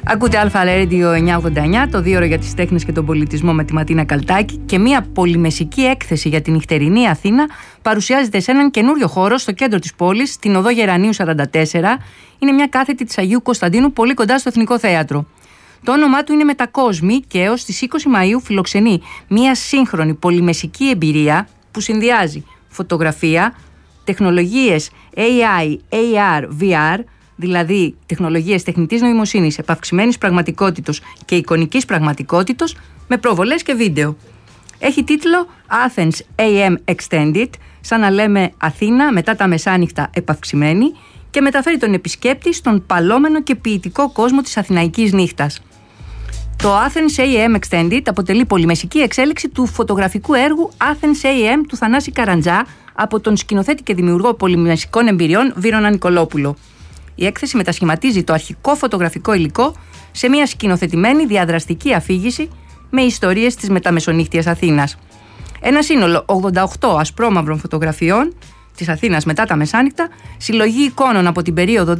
Ακούτε Αλφα Radio 989, το 2ωρο για τις τέχνες και τον πολιτισμό με τη Ματίνα Καλτάκη, και μια πολυμεσική έκθεση για την νυχτερινή Αθήνα παρουσιάζεται σε έναν καινούριο χώρο στο κέντρο της πόλης, στην οδό Γερανίου 44. Είναι μια κάθετη της Αγίου Κωνσταντίνου, πολύ κοντά στο Εθνικό Θέατρο. Το όνομά του είναι Μετακόσμη και έως τις 20 Μαΐου φιλοξενεί μια σύγχρονη πολυμεσική εμπειρία που συνδυάζει φωτογραφία, τεχνολογίες AI, AR, VR, δηλαδή τεχνολογίες τεχνητής νοημοσύνης, επαυξημένης πραγματικότητος και εικονικής πραγματικότητος, με προβολές και βίντεο. Έχει τίτλο Athens AM Extended, σαν να λέμε Αθήνα μετά τα μεσάνυχτα επαυξημένη, και μεταφέρει τον επισκέπτη στον παλόμενο και ποιητικό κόσμο της αθηναϊκής νύχτας. Το Athens AM Extended αποτελεί πολυμεσική εξέλιξη του φωτογραφικού έργου Athens AM του Θανάση Καραντζά από τον σκηνοθέτη και δημιουργό πολυμεσικών εμπειριών Βύρωνα Νικολόπουλο. Η έκθεση μετασχηματίζει το αρχικό φωτογραφικό υλικό σε μια σκηνοθετημένη διαδραστική αφήγηση με ιστορίες της μεταμεσονύχτιας Αθήνας. Ένα σύνολο 88 ασπρόμαυρων φωτογραφιών της Αθήνας μετά τα μεσάνυχτα, συλλογή εικόνων από την περίοδο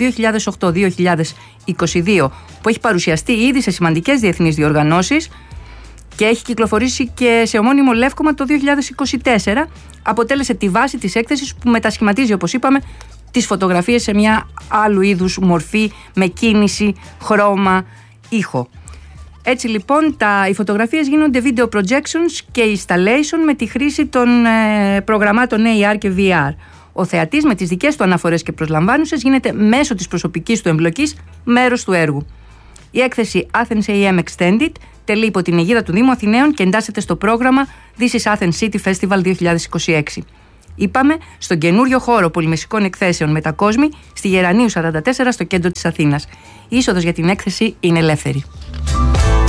2008-2022 που έχει παρουσιαστεί ήδη σε σημαντικές διεθνείς διοργανώσεις και έχει κυκλοφορήσει και σε ομώνυμο λεύκομα το 2024, αποτέλεσε τη βάση της έκθεσης που μετασχηματίζει, όπως είπαμε, τις φωτογραφίες σε μια άλλου είδους μορφή με κίνηση, χρώμα, ήχο. Έτσι λοιπόν οι φωτογραφίες γίνονται video projections και installation με τη χρήση των προγραμμάτων AR και VR. Ο θεατής με τις δικές του αναφορές και προσλαμβάνουσες γίνεται μέσω της προσωπικής του εμπλοκής μέρος του έργου. Η έκθεση Athens AM Extended τελεί υπό την αιγίδα του Δήμου Αθηναίων και εντάσσεται στο πρόγραμμα This is Athens City Festival 2026. Είπαμε στον καινούριο χώρο πολυμεσικών εκθέσεων Μετακόσμη στη Γερανίου 44 στο κέντρο της Αθήνας. Η είσοδος για την έκθεση είναι ελεύθερη.